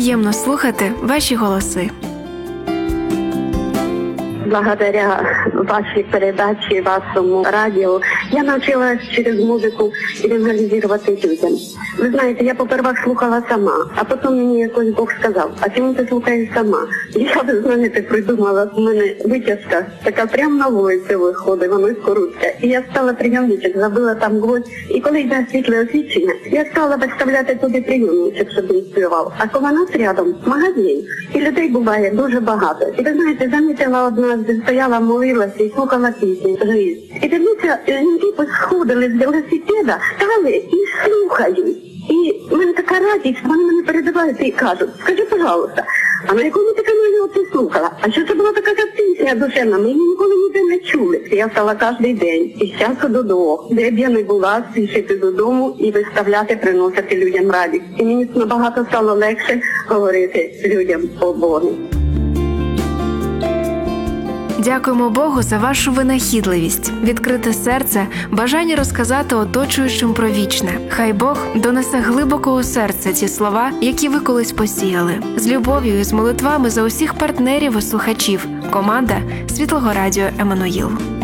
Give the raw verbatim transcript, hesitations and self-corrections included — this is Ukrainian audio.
приємно слухати ваші голоси. Благодаря вашей передаче, вашему радио, я научилась через музику евангелизировать людям. Ви знаєте, я попервах слухала сама, а потім мені якось Бог сказав, а чому ти слухаєш сама? Я, ви знаєте, придумала, в мене витяжка така прямо на вулиці виходить, вона коротка. І я стала прийомничок, забила там гвоздь. І коли йде світле освітлення, я стала виставляти туди прийомничок, щоб він співав. А коли нас рядом магазин, і людей буває дуже багато. І ви знаєте, замітила одна, стояла, молилася і слухала пісні. І дивіться, жінки посходили з велосипеда, стали і слухають. І в мене така радість, вони мене передавають і кажуть, скажи, пожалуйста, а на якому ти каналі оце слухала? А що це була така пісня душевна? Ми її ніколи ніде не чули. Я стала кожен день із часу до двох, де б я не була, спішити додому і виставляти, приносити людям радість. І мені набагато стало легше говорити людям про Бога. Дякуємо Богу за вашу винахідливість, відкрите серце, бажання розказати оточуючим про вічне. Хай Бог донесе глибоко у серце ті слова, які ви колись посіяли. З любов'ю і з молитвами за усіх партнерів і слухачів. Команда Світлого Радіо Еммануїл.